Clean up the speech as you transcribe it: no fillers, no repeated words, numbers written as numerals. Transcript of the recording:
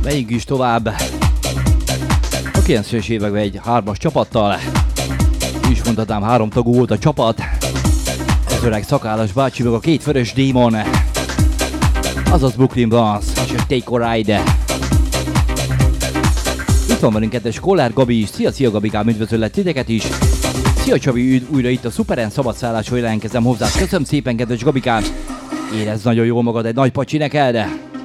Megyünk is tovább. A 90-es években egy 3-as csapattal. Is mondhatnám, 3 tagú volt a csapat. Az öreg szakállas bácsi meg a 2 vörös démon. Azaz Brooklyn Blondes és a Take a Ride. Itt van velünk kedves Kollár Gabi is. Szia Gabikám, üdvözöllek titeket is. Szia Csabi, újra itt a Szuperen szabadszállásról jelentkezem hozzá. Köszönöm szépen kedves Gabikám. Érezd nagyon jól magad, egy nagy pacsi neked.